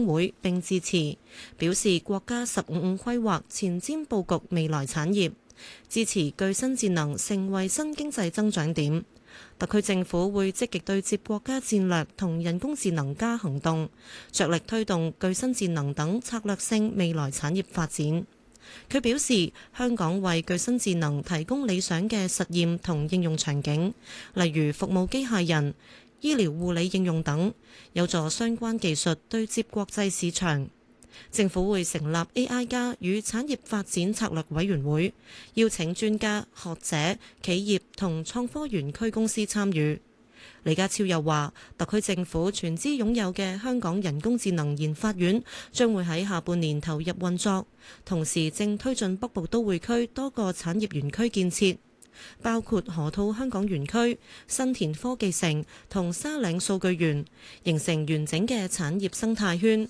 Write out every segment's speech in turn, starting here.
峰會並致辭，表示國家15+5規劃前瞻佈局未來產業，支持具新智能成為新經濟增長點。特區政府會積極對接國家戰略同人工智能加行動，着力推動具新智能等策略性未來產業發展。佢表示，香港為具新智能提供理想嘅實驗同應用場景，例如服務機械人、醫療護理應用等，有助相關技術對接國際市場。政府會成立 AI+ 與產業發展策略委員會，邀請專家、學者、企業同創科園區公司參與。李家超又話，特區政府全資擁有嘅香港人工智能研發院將會喺下半年投入運作，同時正推進北部都會區多個產業園區建設，包括河套香港園區、新田科技城同沙嶺數據園，形成完整嘅產業生態圈。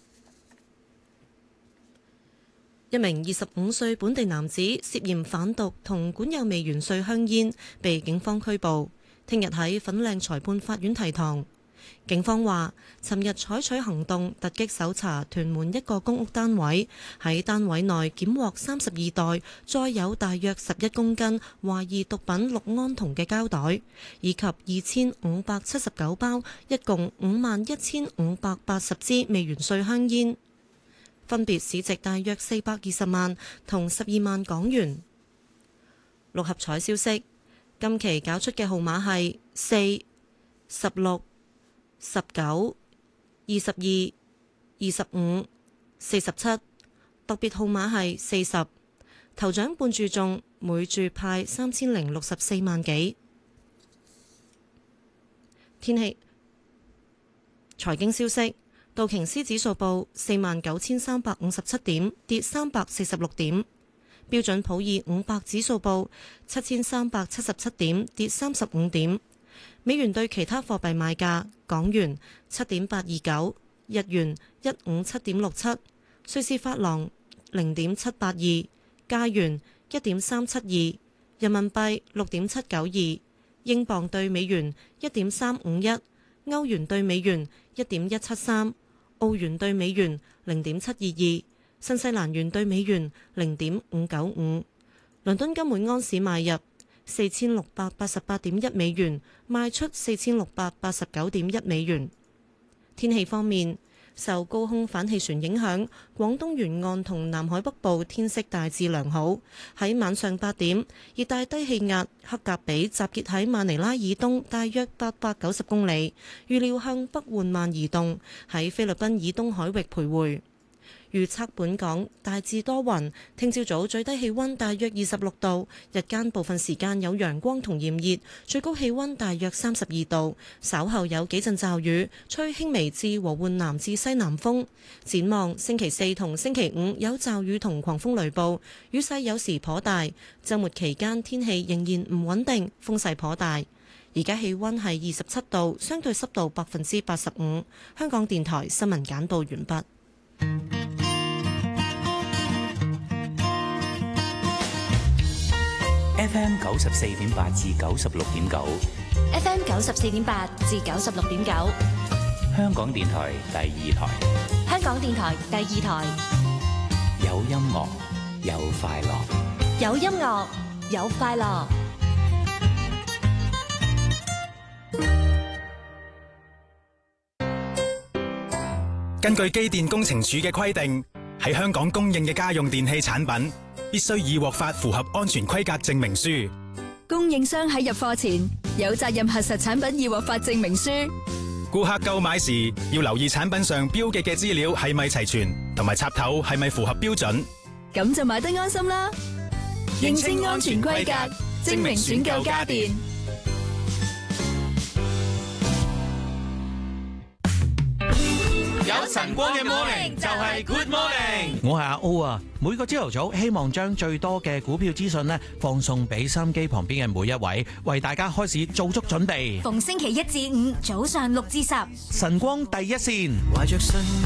一名25歲本地男子涉嫌販毒同管有未完稅香煙，被警方拘捕。聽日喺粉嶺裁判法院提堂。警方話，尋日採取行動，突擊搜查屯門一個公屋單位，喺單位內檢獲32袋載有大約11公斤懷疑毒品氯胺酮嘅膠袋，以及2579包，一共51,580支未完稅香煙，分別市值大約420萬同12萬港元。六合彩消息。今期搞出嘅號碼係4、16、19、22、25、47，特別號碼係40。頭獎半注中，每注派3064萬幾。天氣財經消息，道瓊斯指數報49,357點，跌346點。標準普爾500指數報7,377點，跌35點。美元對其他貨幣賣價：港元7.829，日元157.67，瑞士法郎0.782，加元1.372，人民幣6.792，英鎊對美元1.351，歐元對美元1.173，澳元對美元0.722。新西蘭元對美元0.595，倫敦金每安士買入4688.1美元，賣出4689.1美元。天氣方面，受高空反氣旋影響，廣東沿岸同南海北部天色大致良好。喺晚上8點，熱帶低氣壓克格比集結喺馬尼拉以東大約890公里，預料向北緩慢移動，喺菲律賓以東海域徘徊。預測本港大致多雲，聽朝早最低氣溫大約26度，日間部分時間有陽光同炎熱，最高氣溫大約32度。稍後有幾陣驟雨，吹輕微至和緩南至西南風。展望星期4同星期5有驟雨同狂風雷暴，雨勢有時頗大。週末期間天氣仍然唔穩定，風勢頗大。而家氣溫係27度，相對濕度85%。香港電台新聞簡報完畢。 FM 94.8至96.9 ，FM 94.8至96.9， 香港電台第二台， 香港電台第二台， 有音樂有快樂， 有音樂有快樂。 根據機電工程署嘅規定，喺香港供應嘅家用電器產品必須已獲發符合安全規格證明書。 供應商喺入貨前有責任核實產品已獲發證明書。 顧客購買時要留意產品上標記嘅資料係咪齊全，同埋插頭係咪符合標準。 咁就買得安心啦。認清安全規格，證明選購家電。 有晨光嘅 morning 就係 good morning。 我係阿 O 啊，每個朝頭早希望將最多嘅股票資訊呢放送俾收音機旁邊嘅每一位，為大家開始做足準備。 逢星期1至5早上6至10， 晨光第一線。